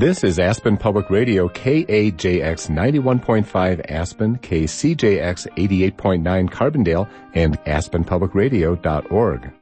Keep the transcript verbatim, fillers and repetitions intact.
This is Aspen Public Radio, K A J X ninety-one point five Aspen, K C J X eighty-eight point nine Carbondale, and aspen public radio dot org.